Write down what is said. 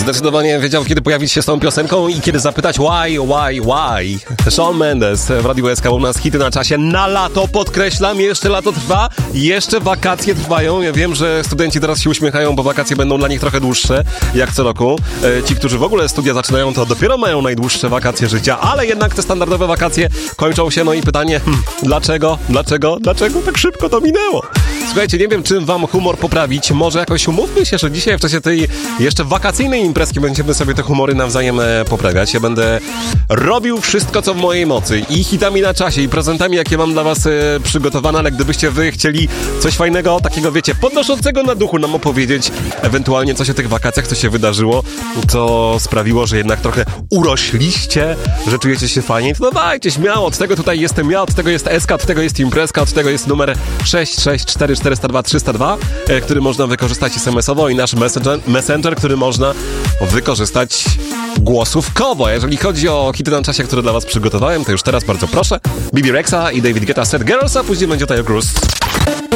Zdecydowanie wiedział, kiedy pojawić się z tą piosenką i kiedy zapytać why. Shawn Mendes w Radiu SK u nas, hity na czasie na lato, podkreślam, jeszcze lato trwa, jeszcze wakacje trwają. Ja wiem, że studenci teraz się uśmiechają, bo wakacje będą dla nich trochę dłuższe, jak co roku. Ci, którzy w ogóle studia zaczynają, to dopiero mają najdłuższe wakacje życia, ale jednak te standardowe wakacje kończą się, no i pytanie, dlaczego tak szybko to minęło? Słuchajcie, nie wiem, czym wam humor poprawić, może jakoś umówmy się, że dzisiaj w czasie tej jeszcze wakacyjnej imprezki będziemy sobie te humory nawzajem poprawiać. Ja będę robił wszystko, co w mojej mocy i hitami na czasie, i prezentami, jakie mam dla was przygotowane, ale gdybyście wy chcieli coś fajnego, takiego wiecie, podnoszącego na duchu nam opowiedzieć, ewentualnie coś o tych wakacjach, co się wydarzyło, co sprawiło, że jednak trochę urośliście, że czujecie się fajnie, to dawajcie śmiało, od tego tutaj jestem ja, od tego jest SK, od tego jest imprezka, od tego jest numer 664402302, który można wykorzystać SMS-owo, i nasz messenger, który można wykorzystać głosówkowo. Jeżeli chodzi o hity na czasie, które dla was przygotowałem, to już teraz bardzo proszę, Bibi Rexa i David Guetta, Set Girls, a później będzie Taylor Cruz.